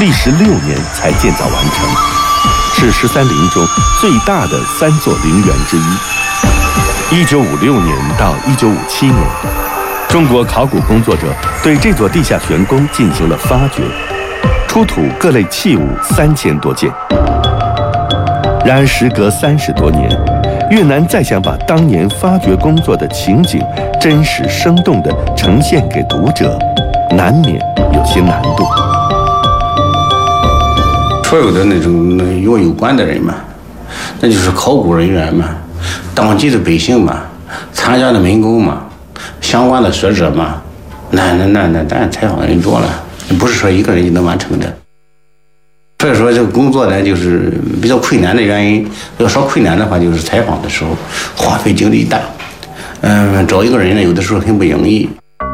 历时6年才建造完成，是13陵中最大的3座陵园之一。1956年到1957年，中国考古工作者对这座地下玄宫进行了发掘，出土各类器物3000多件。然而时隔30多年，越南再想把当年发掘工作的情景真实生动地呈现给读者，难免有些难度。 所有的那种有关的人嘛，那就是考古人员嘛，当地的百姓嘛，参加的民工嘛，相关的学者嘛，那当然采访的人多了，不是说一个人就能完成的。所以说这个工作呢，就是比较困难的原因。要说困难的话，就是采访的时候花费精力大，找一个人呢，有的时候很不容易。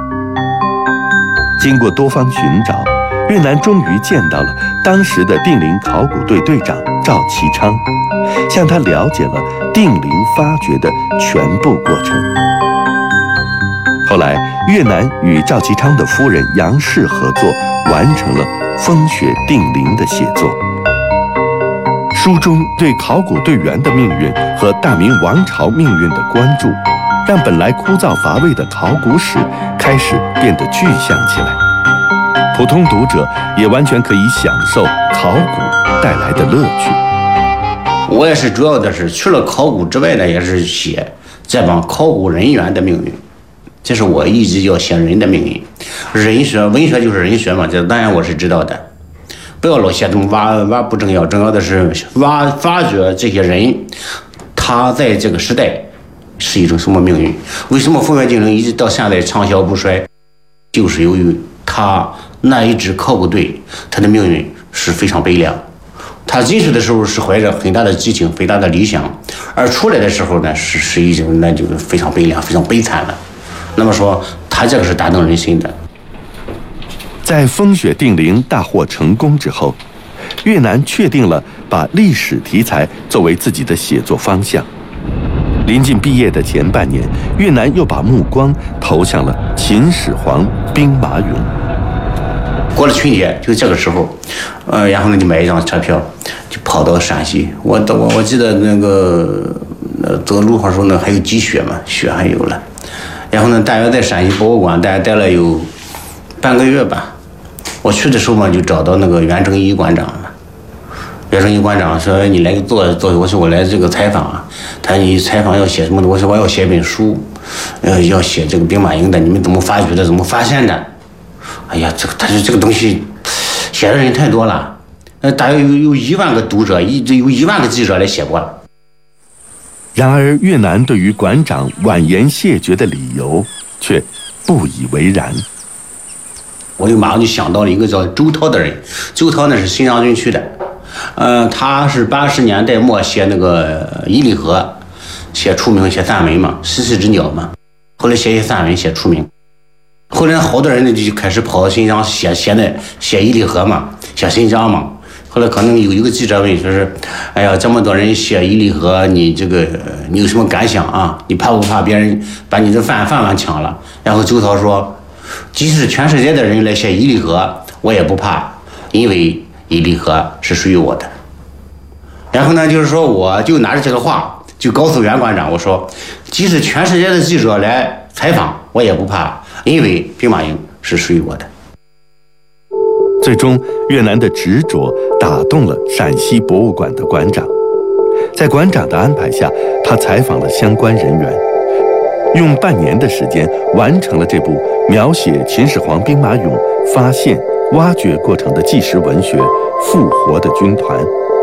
经过多方寻找，越南终于见到了当时的定陵考古队队长赵其昌，向他了解了定陵发掘的全部过程。后来，越南与赵其昌的夫人杨氏合作，完成了《风雪定陵》的写作。书中对考古队员的命运和大明王朝命运的关注，让本来枯燥乏味的考古史开始变得具象起来。普通读者也完全可以享受考古带来的乐趣。 我也是主要的是除了考古之外呢，也是写这帮考古人员的命运。这是我一直要写人的命运。人学文学就是人学嘛，这当然我是知道的。不要老写这么挖不重要，重要的是发掘这些人，他在这个时代是一种什么命运？为什么风雪定陵一直到现在畅销不衰？就是由于他那一支考古队，他的命运是非常悲凉。他进去的时候是怀着很大的激情、很大的理想，而出来的时候呢，是一种那就是非常悲凉、非常悲惨的。那么说，他这个是打动人心的。 在风雪定陵大获成功之后，越南确定了把历史题材作为自己的写作方向。临近毕业的前半年，越南又把目光投向了秦始皇兵马俑。 过了春节，就这个时候，然后呢就买一张车票，就跑到陕西。我记得那个走路上时候呢还有积雪嘛，雪还有了。然后呢，大约在陕西博物馆大概待了有半个月吧。我去的时候嘛，就找到那个袁正一馆长了。袁正一馆长说：“你来做。”我说：“我来这个采访啊。”他说：“你采访要写什么的？”我说：“我要写一本书，要写这个兵马俑的，你们怎么发掘的，怎么发现的？”哎呀，他说这个东西写的人太多了，大约有1万个读者，有1万个记者来写过了。 然而，越南对于馆长婉言谢绝的理由却不以为然。 我就马上就想到了一个叫周涛的人，周涛呢是新疆军区的，他是80年代末写那个伊犁河，写出名，写散文嘛，十四只鸟嘛，后来写一些散文写出名，后来好多人呢就开始跑到新疆写伊犁河嘛，写新疆嘛。后来可能有一个记者问，说是，哎呀，这么多人写伊犁河，你有什么感想啊？你怕不怕别人把你的饭碗抢了？然后周涛说，即使全世界的人来写伊犁河，我也不怕，因为伊犁河是属于我的。然后呢，就是说，我就拿着这个话，就告诉袁馆长，我说，即使全世界的记者来采访，我也不怕，因为兵马俑是属于我的。 最终，越南的执着打动了陕西博物馆的馆长。在馆长的安排下，他采访了相关人员，用半年的时间完成了这部描写秦始皇兵马俑发现、挖掘过程的纪实文学《复活的军团》。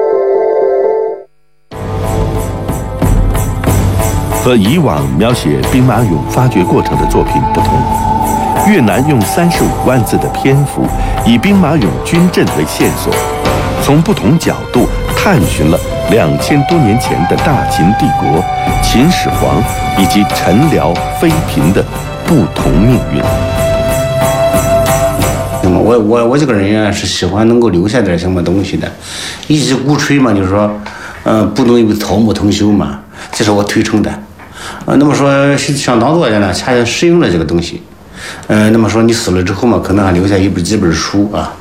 和以往描写兵马俑发掘过程的作品不同，越南用35万字的篇幅，以兵马俑军阵为线索，从不同角度探寻了2000多年前的大秦帝国、秦始皇以及陈辽、妃嫔的不同命运。 那么我这个人啊，是喜欢能够留下点什么东西的，一直鼓吹嘛，就是说，不能有草木腾修嘛，这是我推崇的。那么说想当作家呢，恰恰适应了这个东西。那么说你死了之后嘛，可能还留下几本书啊，